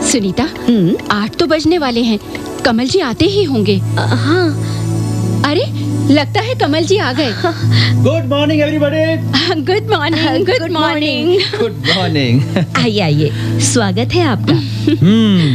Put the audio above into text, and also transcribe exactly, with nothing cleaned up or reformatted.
सुनीता, आठ तो बजने वाले हैं, कमल जी आते ही होंगे। हाँ। अरे, लगता है कमल जी आ गए। Good morning everybody. Good morning, good morning. Good morning. आइए आइए, स्वागत है आपका। हम्म